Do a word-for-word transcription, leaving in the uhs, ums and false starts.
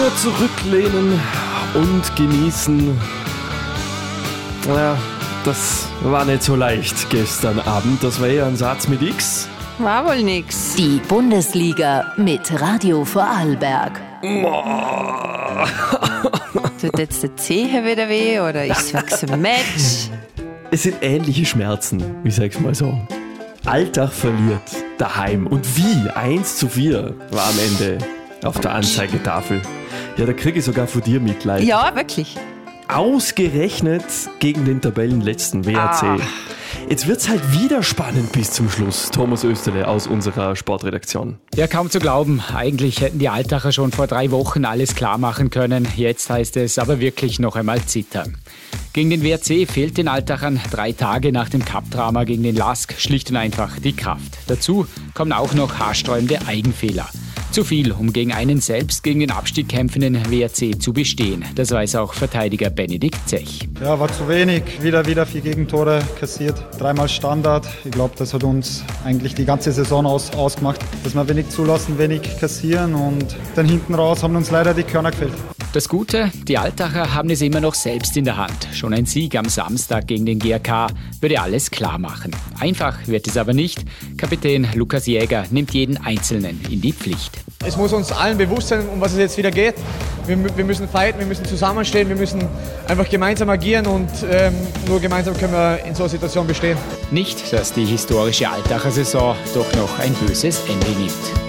Nur zurücklehnen und genießen. Ja, das war nicht so leicht gestern Abend. Das war eher ein Satz mit X. War wohl nix. Die Bundesliga mit Radio Vorarlberg. Tut jetzt der Zehe wieder weh oder ist es ein Match? Es sind ähnliche Schmerzen, ich sag's mal so. Alltag verliert daheim. Und wie? eins zu vier war am Ende auf der Anzeigetafel. Ja, da kriege ich sogar von dir Mitleid. Ja, wirklich. Ausgerechnet gegen den Tabellenletzten W R C. Ah. Jetzt wird's halt wieder spannend bis zum Schluss. Thomas Österle aus unserer Sportredaktion. Ja, kaum zu glauben. Eigentlich hätten die Altacher schon vor drei Wochen alles klar machen können. Jetzt heißt es aber wirklich noch einmal zittern. Gegen den W R C fehlt den Altachern drei Tage nach dem Cup-Drama gegen den Lask schlicht und einfach die Kraft. Dazu kommen auch noch haarsträubende Eigenfehler. Zu viel, um gegen einen selbst gegen den Abstieg kämpfenden W R C zu bestehen. Das weiß auch Verteidiger Benedikt Zech. Ja, war zu wenig. Wieder, wieder vier Gegentore kassiert. Dreimal Standard. Ich glaube, das hat uns eigentlich die ganze Saison aus, ausgemacht. Dass wir wenig zulassen, wenig kassieren und dann hinten raus haben uns leider die Körner gefehlt. Das Gute, die Altacher haben es immer noch selbst in der Hand. Schon ein Sieg am Samstag gegen den G A K würde alles klar machen. Einfach wird es aber nicht. Kapitän Lukas Jäger nimmt jeden Einzelnen in die Pflicht. Es muss uns allen bewusst sein, um was es jetzt wieder geht. Wir, wir müssen fighten, wir müssen zusammenstehen, wir müssen einfach gemeinsam agieren und ähm, nur gemeinsam können wir in so einer Situation bestehen. Nicht, dass die historische Altacher Saison doch noch ein böses Ende nimmt.